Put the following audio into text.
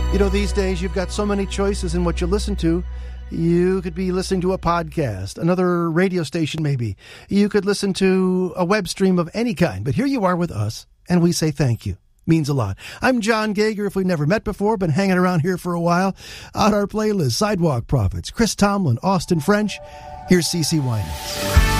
You know, these days you've got so many choices in what you listen to. You could be listening to a podcast, another radio station maybe. You could listen to a web stream of any kind. But here you are with us, and we say thank you. Means a lot. I'm John Gager. If we've never met before, been hanging around here for a while. On our playlist, Sidewalk Prophets, Chris Tomlin, Austin French. Here's CeCe Winans.